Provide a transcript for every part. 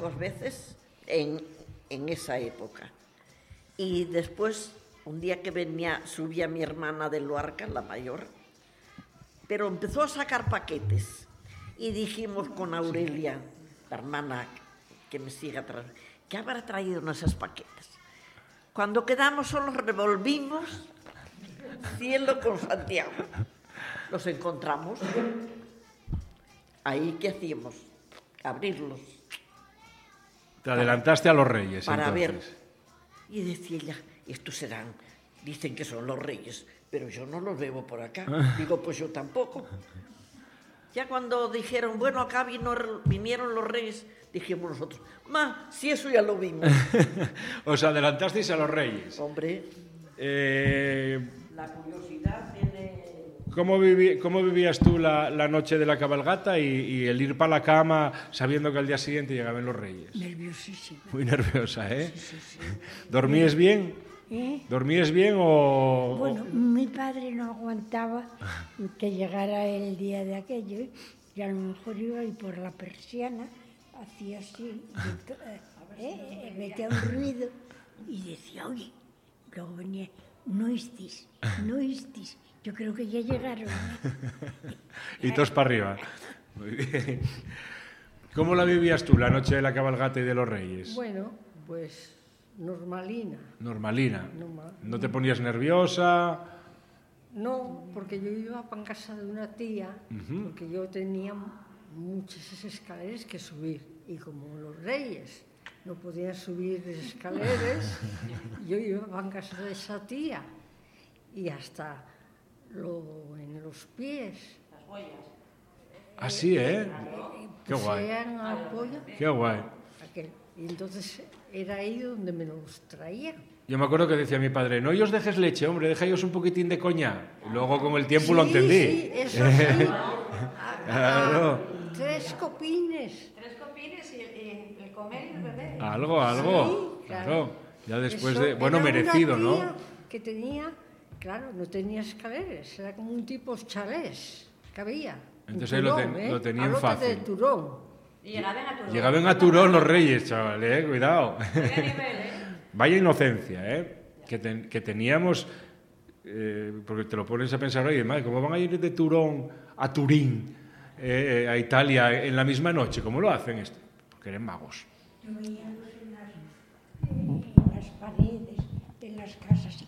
pocas veces en esa época. Y después, un día que subía mi hermana de Luarca, la mayor, pero empezó a sacar paquetes. Y dijimos con Aurelia, la hermana que me sigue atrás, ¿qué habrá traído en esos paquetes? Cuando quedamos solos revolvimos cielo con Santiago. Los encontramos. Ahí, ¿qué hacíamos? Abrirlos. Te adelantaste a los Reyes, para entonces. Ver. Y decía ella, estos serán, dicen que son los Reyes, pero yo no los veo por acá. Digo, pues yo tampoco. Ya cuando dijeron, bueno, acá vinieron los Reyes, dijimos nosotros, si eso ya lo vimos. Os adelantasteis a los Reyes. Hombre, la curiosidad tiene... ¿Cómo vivías tú la noche de la cabalgata y el ir para la cama sabiendo que al día siguiente llegaban los Reyes? Nerviosísima. Muy nerviosa, ¿eh? Sí. ¿Dormías bien? ¿Dormías bien o...? Bueno, mi padre no aguantaba que llegara el día de aquello y a lo mejor iba y por la persiana hacía así, metía un ruido y decía, oye, luego venía, no estis. Yo creo que ya llegaron. Y todos para arriba. Muy bien. ¿Cómo la vivías tú, la noche de la cabalgata y de los Reyes? Bueno, pues normalina. Normalina. ¿No te ponías nerviosa? No, porque yo iba para casa de una tía, porque yo tenía muchas escaleras que subir. Y como los Reyes no podían subir escaleras, yo iba para casa de esa tía. Y hasta... en los pies. Las huellas. Así, ¿eh? Qué guay. Qué guay. Y entonces era ahí donde me los traían. Yo me acuerdo que decía mi padre, no os dejes leche, hombre, déjaos un poquitín de coña. Y luego con el tiempo lo entendí. Sí, eso sí. Claro. 3 copines. 3 copines y el comer y el beber. Algo. Sí, claro. Ya después eso de... Bueno, era merecido, una tía ¿no? Que tenía... Claro, no tenía escaleras, era como un tipo chalés que había. Entonces ahí lo tenían fácil. De Turón. Y llegaban a Turón. Llegaban a Turón los Reyes, chaval, cuidado. Qué nivel, Vaya inocencia, que teníamos, porque te lo pones a pensar, oye, madre, ¿cómo van a ir de Turón a Turín, a Italia, en la misma noche? ¿Cómo lo hacen esto? Porque eran magos. Lo veíamos en las paredes de las casas.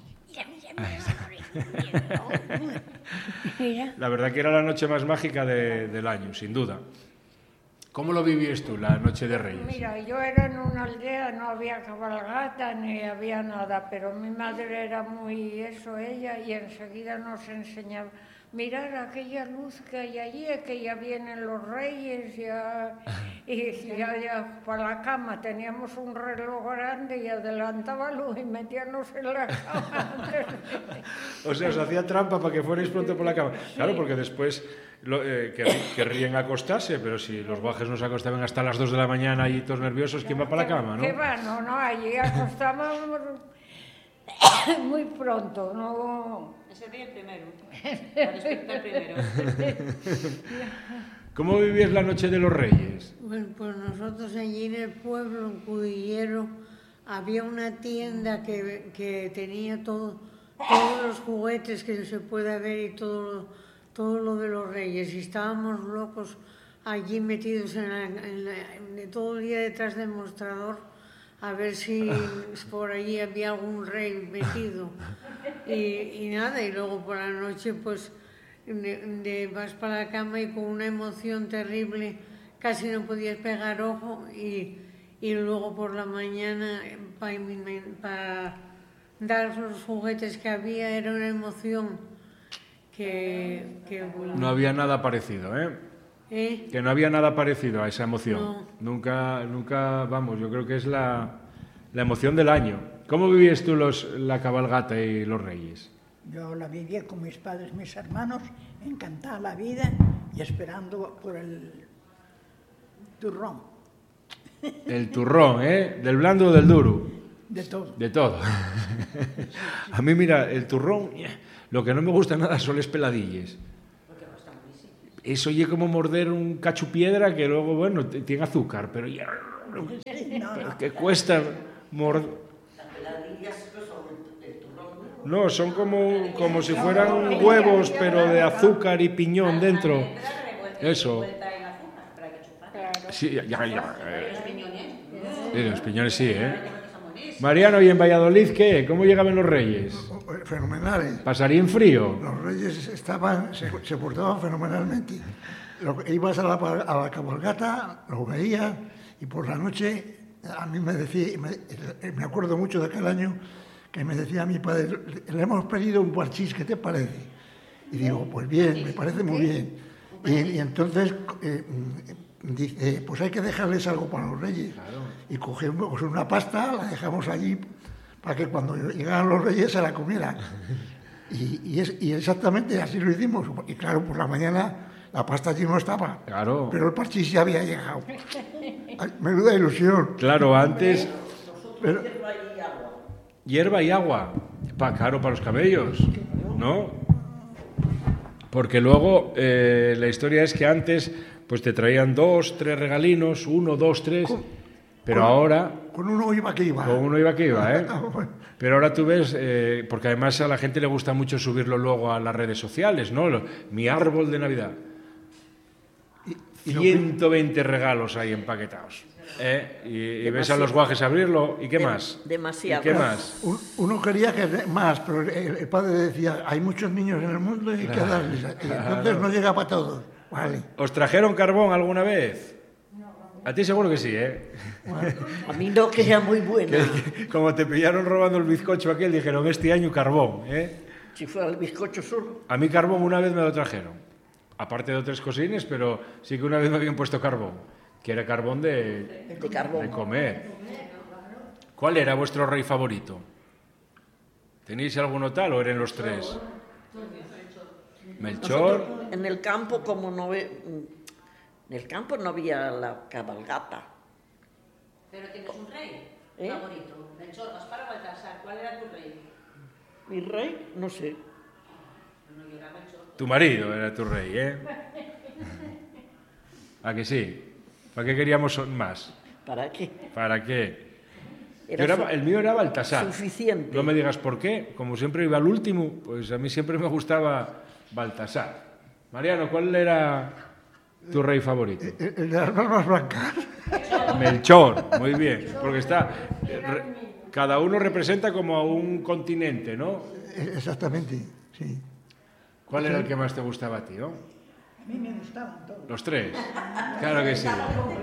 Mira. La verdad que era la noche más mágica del año, sin duda. ¿Cómo lo vivías tú, la noche de Reyes? Mira, yo era en una aldea, no había cabalgata ni había nada, pero mi madre era muy ella, y enseguida nos enseñaba, mirar aquella luz que hay allí, que ya vienen los Reyes, y ya para la cama teníamos un reloj grande y adelantaba luz y metíamos en la cama. O sea, os hacía trampa para que fuerais pronto por la cama. Claro, porque después querrían acostarse, pero si los guajes nos acostaban hasta las 2 de la mañana y todos nerviosos, ¿quién va para la cama, no? ¿Qué va? No, allí acostábamos muy pronto, no... Ese día el primero. Para despertar primero. ¿Cómo vivías la noche de los Reyes? Bueno, pues nosotros allí en el pueblo, en Cudillero, había una tienda que tenía todos los juguetes que se puede ver y todo lo de los Reyes. Y estábamos locos allí metidos todo el día detrás del mostrador a ver si por allí había algún rey metido. Y nada, y luego por la noche pues vas para la cama y con una emoción terrible casi no podías pegar ojo y luego por la mañana para dar los juguetes que había era una emoción que no había nada parecido, que no había nada parecido a esa emoción. No. Nunca, vamos, yo creo que es la emoción del año. ¿Cómo vivías tú la cabalgata y los Reyes? Yo la vivía con mis padres, mis hermanos, encantada la vida y esperando por el turrón. El turrón, ¿Del blando o del duro? De todo. De todo. A mí, mira, el turrón, lo que no me gusta nada son las peladillas. Eso oye como morder un cacho piedra que luego, bueno, tiene azúcar, pero ya Que cuesta No, son como si fueran huevos, pero de azúcar y piñón dentro. Eso. Sí, ya. Los piñones sí, ¿eh? Mariano, ¿y en Valladolid qué? ¿Cómo llegaban los reyes? Fenomenales. ¿Pasarían frío? Los reyes se portaban fenomenalmente. Ibas a la cabalgata, lo veías, y por la noche a mí me decía, me acuerdo mucho de aquel año, que me decía a mi padre, le hemos pedido un parchís, ¿qué te parece? Y digo, pues bien, me parece muy bien. Y entonces dice, pues hay que dejarles algo para los reyes. Claro. Y cogemos una pasta, la dejamos allí para que cuando llegaran los reyes se la comieran. Y exactamente así lo hicimos. Y claro, por la mañana la pasta allí no estaba. Claro. Pero el parchís ya había llegado. Ay, menuda ilusión. Claro, antes... Pero, hierba y agua, claro, para los camellos, ¿no? Porque luego la historia es que antes pues te traían 2, 3 regalinos, 1, 2, 3, pero ahora... Con uno iba que iba. Con uno iba que iba, ¿eh? Pero ahora tú ves, porque además a la gente le gusta mucho subirlo luego a las redes sociales, ¿no? Mi árbol de Navidad. 120 regalos ahí empaquetados. Y ves a los guajes abrirlo, ¿y qué más? Demasiado. ¿Y qué más? Uno quería que más, pero el padre decía, hay muchos niños en el mundo y hay que darles. Y entonces no llega para todos. Vale. ¿Os trajeron carbón alguna vez? A ti seguro que sí, ¿eh? Bueno, a mí no, que sea muy buena. Como te pillaron robando el bizcocho aquel, dijeron, este año carbón, ¿eh? Si fuera el bizcocho solo. A mí carbón una vez me lo trajeron. Aparte de otras cosines, pero sí que una vez me habían puesto carbón. Que era carbón de comer. ¿Cuál era vuestro rey favorito? ¿Tenéis alguno tal o eran los 3? Melchor. Nosotros, en el campo, como no en el campo no había la cabalgata. Pero tienes un rey favorito. Melchor, Gaspar o Baltasar. ¿Cuál era tu rey? Mi rey, no sé. Tu marido era tu rey, ¿eh? ¿A que sí? ¿Para qué queríamos más? ¿Para qué? ¿Para qué? El mío era Baltasar. Suficiente. No me digas por qué. Como siempre iba al último, pues a mí siempre me gustaba Baltasar. Mariano, ¿cuál era tu rey favorito? El de las barbas blancas. Melchor, muy bien. Porque está... cada uno representa como a un continente, ¿no? Exactamente, sí. ¿Cuál era el que más te gustaba a ti, no? A mí me gustaban todos. ¿Los 3? Claro que sí.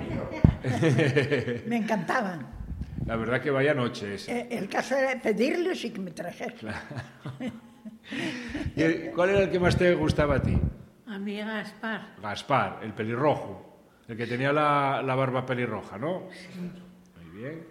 Me encantaban. La verdad que vaya noche esa. El caso era pedirles y que me trajeran. Claro. ¿Y cuál era el que más te gustaba a ti? A mí Gaspar. Gaspar, el pelirrojo. El que tenía la barba pelirroja, ¿no? Sí. Muy bien.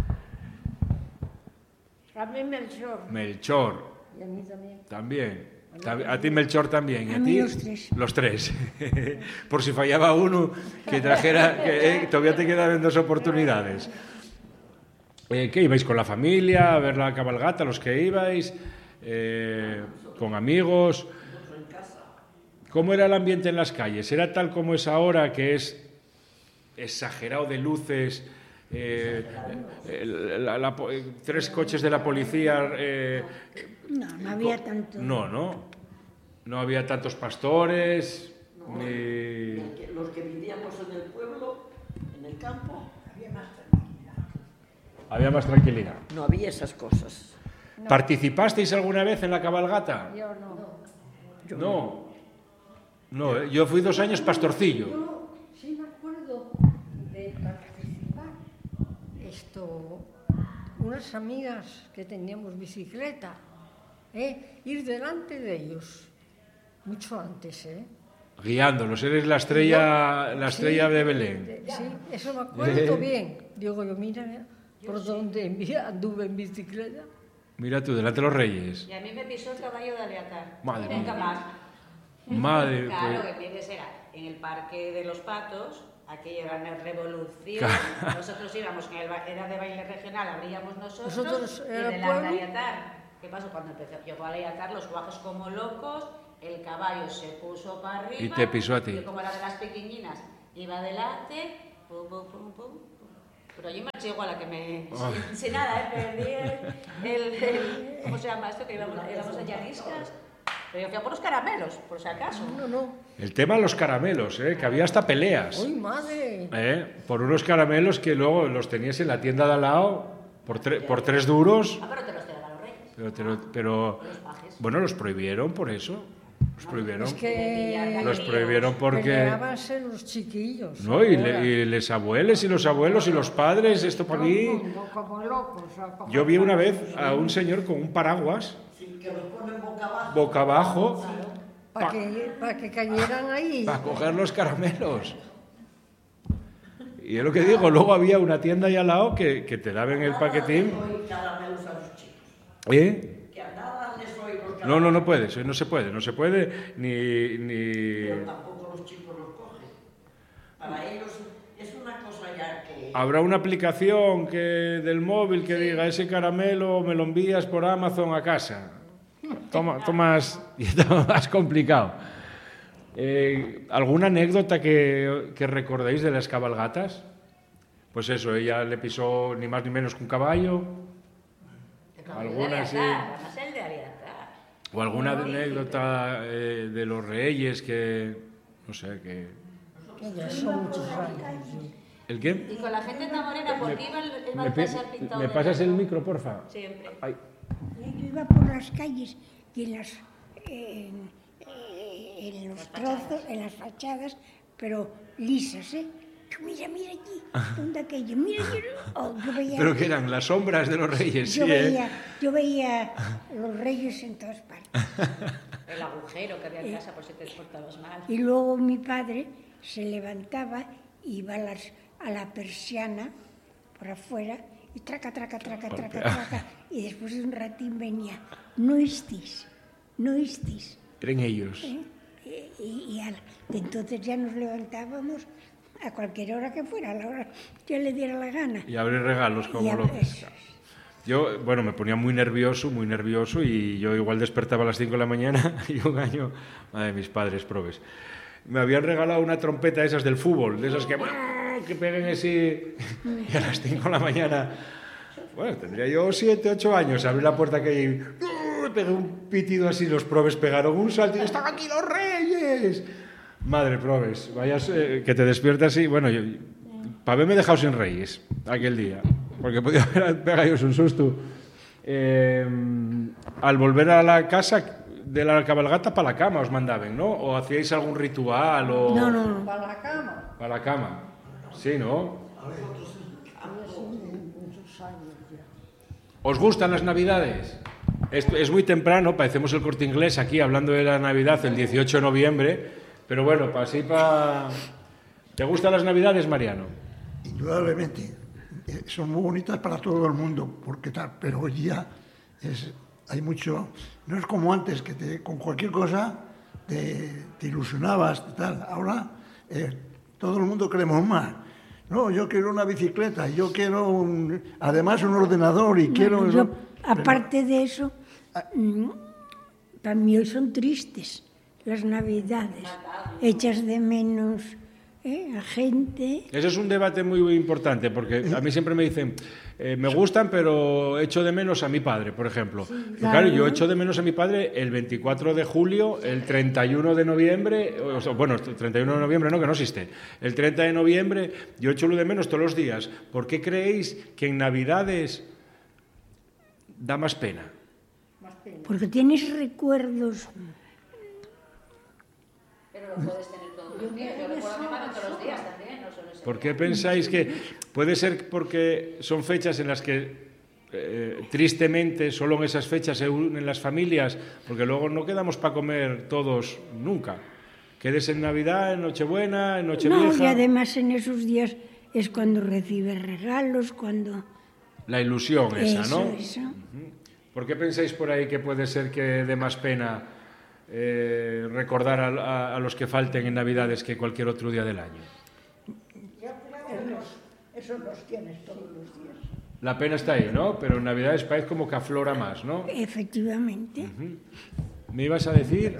A mí Melchor. Melchor. Y a mí también. También. A ti Melchor también. ¿Y a ti? Los 3. Los 3. Por si fallaba uno, que trajera... que todavía te quedaban 2 oportunidades. ¿Qué ibais con la familia a ver la cabalgata, los que ibais? ¿Con amigos? ¿Cómo era el ambiente en las calles? ¿Era tal como es ahora, que es exagerado de luces? 3 coches de la policía. No había tanto. No había tantos pastores. Ni... Los que vivíamos en el pueblo, en el campo, Había más tranquilidad. no había esas cosas. No. ¿Participasteis alguna vez en la cabalgata? Yo no. No, yo fui 2 años pastorcillo. Yo sí me acuerdo de participar. Unas amigas que teníamos bicicleta, ir delante de ellos, mucho antes, Guiándolos, eres la estrella de Belén. Sí, eso me acuerdo bien. Digo yo, mira, por dónde anduve en bicicleta. Mira tú, delante de los reyes. Y a mí me pisó el caballo de Aleatar. Madre Nunca mía. más. Madre, Claro, pues, que pienses era en el Parque de los Patos, aquello era una revolución. Nosotros íbamos, era de baile regional, abríamos nosotros y era de pueblo. la Aleatar. ¿Qué pasó? Cuando llegó a Aleatar, los guajos como locos, el caballo se puso para arriba. Y te pisó a ti. Yo como era de las pequeñinas, iba adelante, pum, pum, pum, pum. Pero yo marché igual a que me... Sin nada, perdí el... ¿Cómo se llama esto? Que íbamos a Llaniscas. Pero yo fui a por los caramelos, por si acaso. No. El tema de los caramelos, que había hasta peleas. ¡Uy, madre! Por unos caramelos que luego los tenías en la tienda de al lado por 3 duros. Ah, pero te los daban los reyes. Pero bueno, los prohibieron por eso. Los prohibieron. Es que Los prohibieron porque... peleábanse los chiquillos. No, y les abuelos y los abuelos y los padres, esto para mí... Como locos. Yo vi una vez a un señor con un paraguas Que los ponen boca abajo Para que cayeran ahí. para coger los caramelos. Y es lo que digo, luego había una tienda ahí al lado que te daban el paquetín. caramelos a los chicos. ¿Eh? Que a nada les doy los caramelos. No puede, eso no se puede, ni... Pero tampoco los chicos los cogen. Para ellos es una cosa ya que... Habrá una aplicación del móvil que diga, ese caramelo me lo envías por Amazon a casa. Tomas complicado. ¿Alguna anécdota que recordéis de las cabalgatas? Pues eso, ella le pisó ni más ni menos que un caballo. Alguna sí. Además el de Ariatar. O alguna anécdota de los reyes que... No sé, que... Ya son muchos años. ¿El qué? Y con la gente tan morena, porque iba el Baltasar pintado. ¿Me pasas el micro, porfa? Siempre. Ay. Yo iba por las calles y en los trozos, en las fachadas, pero lisas, ¿eh? Mira allí, ¿dónde aquello? Mira, yo veía... Pero que eran las sombras de los reyes, yo sí, yo veía los reyes en todas partes. El agujero que había en casa por si te portabas mal. Y luego mi padre se levantaba, iba a la persiana por afuera y traca. Y después de un ratín venía, no estés. Eran ellos. Entonces ya nos levantábamos a cualquier hora que fuera, a la hora que le diera la gana. Y abrir regalos como locos. Yo, bueno, me ponía muy nervioso y yo igual despertaba a las 5 de la mañana y un año, madre, mis padres probes, me habían regalado una trompeta esas del fútbol, de esas que peguen así, y a las 5 de la mañana, bueno, tendría yo 7, 8 años, abrí la puerta que hay, pegué un pitido así, los probes pegaron un salto y ¡están aquí los reyes! Madre, probes, vayas, que te despiertas y, bueno, para haberme dejado sin reyes aquel día, porque podía haber pegado un susto. Al volver a la casa de la cabalgata, para la cama os mandaban, ¿no? ¿O hacíais algún ritual? O... No. Para la cama. Para la cama, sí, ¿no? ¿Os gustan las Navidades? Es muy temprano, parecemos el Corte Inglés aquí hablando de la Navidad el 18 de noviembre, pero bueno, ¿Te gustan las Navidades, Mariano? Indudablemente. Son muy bonitas para todo el mundo, pero hoy día hay mucho... No es como antes, que con cualquier cosa te ilusionabas, tal. Ahora todo el mundo queremos más. No, yo quiero una bicicleta, yo quiero además un ordenador y quiero... Aparte de eso, para mí hoy son tristes las Navidades, hechas de menos a gente. Ese es un debate muy importante, porque a mí siempre me dicen, me gustan, pero echo de menos a mi padre, por ejemplo. Sí, claro, yo echo de menos a mi padre el 24 de julio, el 31 de noviembre, bueno, el 31 de noviembre no, que no existe, el 30 de noviembre, yo echo lo de menos todos los días. ¿Por qué creéis que en Navidades da más pena? Porque tienes recuerdos. Pero lo puedes tener todos los días. Yo recuerdo a mi madre todos los días también. No solo ese ¿Por qué pensáis que puede ser porque son fechas en las que tristemente solo en esas fechas se unen las familias? Porque luego no quedamos para comer todos nunca. Quedes en Navidad, en Nochebuena, en Nochevieja. No, y además en esos días es cuando recibes regalos, cuando... La ilusión esa, ¿no? Eso. ¿Por qué pensáis por ahí que puede ser que dé más pena recordar a los que falten en Navidades que cualquier otro día del año? Eso los tienes todos los días. La pena está ahí, ¿no? Pero en Navidades parece como que aflora más, ¿no? Efectivamente. ¿Me ibas a decir?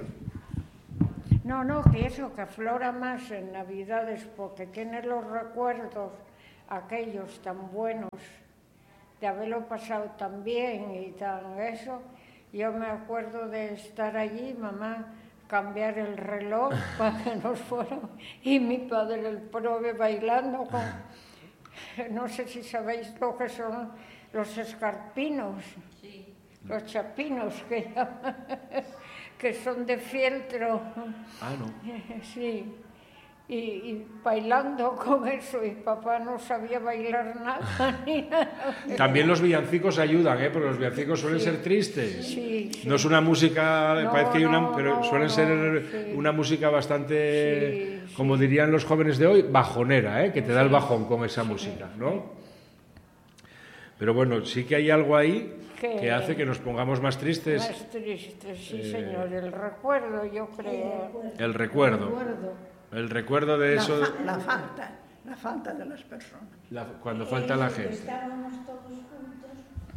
No, que eso, que aflora más en Navidades porque tienes los recuerdos aquellos tan buenos, de haberlo pasado tan bien y tan eso. Yo me acuerdo de estar allí, mamá, cambiar el reloj para que nos fueran, y mi padre el prove bailando con, no sé si sabéis lo que son los escarpinos, sí. Los chapinos que llaman, que son de fieltro. Ah, no. Sí. Y bailando con eso, y papá no sabía bailar nada ni nada. También los villancicos ayudan, porque los villancicos suelen ser tristes. Sí, sí. No es una música, No, parece que hay una, pero no, suelen ser sí. una música bastante, Sí, como dirían los jóvenes de hoy, bajonera, que te da el bajón con esa música, ¿no? Pero bueno, sí que hay algo ahí que hace que nos pongamos más tristes. Más tristes, sí, señor. El recuerdo, yo creo. El recuerdo. El recuerdo de eso. La falta de las personas. Cuando falta la gente. Estábamos todos juntos.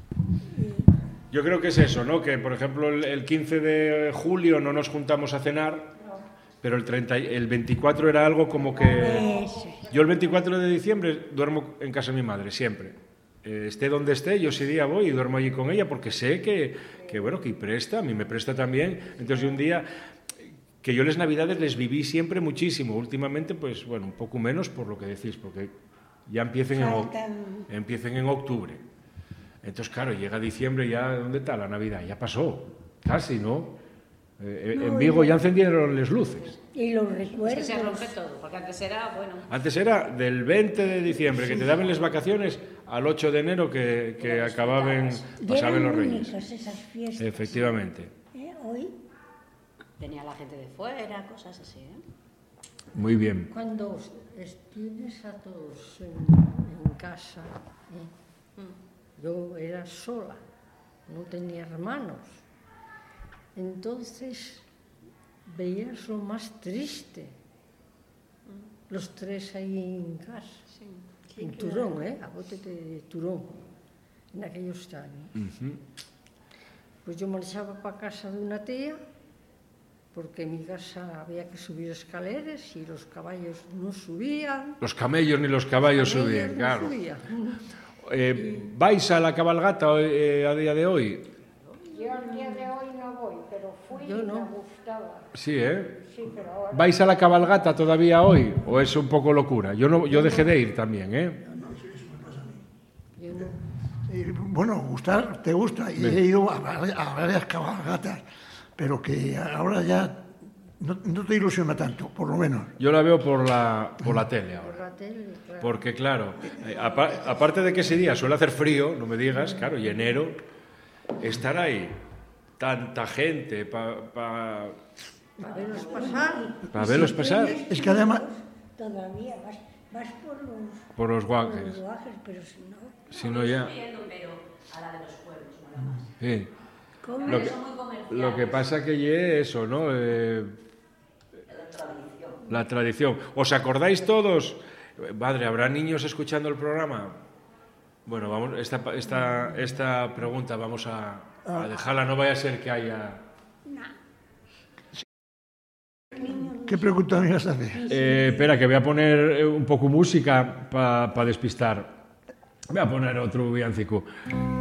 Yo creo que es eso, ¿no? Que, por ejemplo, el 15 de julio no nos juntamos a cenar, pero el 24 era algo como que... Yo el 24 de diciembre duermo en casa de mi madre, siempre. Esté donde esté, yo ese día voy y duermo allí con ella, porque sé que presta, a mí me presta también. Entonces, un día... que yo las Navidades les viví siempre muchísimo. Últimamente, pues bueno, un poco menos por lo que decís, porque ya empiecen en octubre. Entonces, claro, llega diciembre y ya, ¿dónde está la Navidad? Ya pasó, casi, ¿no? En Vigo ya encendieron las luces. Y los recuerdos. Es que se rompe todo, porque antes era, bueno... Antes era del 20 de diciembre, que te daban las vacaciones, al 8 de enero que pasaban los Reyes. Esas fiestas. Efectivamente. Hoy... Venía la gente de fuera, cosas así, Muy bien. Cuando tienes a todos en casa, yo era sola, no tenía hermanos, entonces veías lo más triste, los tres ahí en casa, en Turón, a bote de Turón, en aquellos años. Pues yo marchaba para casa de una tía, porque en mi casa había que subir escaleras y los caballos no subían. Los camellos ni los caballos subían, claro. ¿Vais a la cabalgata a día de hoy? Yo al día de hoy no voy, pero fui y me gustaba. Sí, Sí, pero ahora... ¿Vais a la cabalgata todavía hoy o es un poco locura? Yo dejé de ir también, Bueno, gustar, te gusta. Y he ido a varias cabalgatas, pero que ahora ya no te ilusiona tanto, por lo menos. Yo la veo por la tele ahora. Por la tele, claro. Porque, claro, aparte de que ese día suele hacer frío, no me digas, claro, y enero, estar ahí, tanta gente, para verlos pasar. Para verlos pasar. Es que además... Todavía vas por los guajes. Por los guajes, pero si no... Si no ya... Pero a la de los pueblos, nada más. Sí. ¿Cómo? Lo que pasa que ye eso, ¿no? La tradición. ¿Os acordáis todos? Madre, ¿habrá niños escuchando el programa? Bueno, vamos, esta pregunta vamos a dejarla, no vaya a ser que haya... ¿Qué pregunta me ibas a hacer? Espera, que voy a poner un poco música para despistar. Voy a poner otro villancico.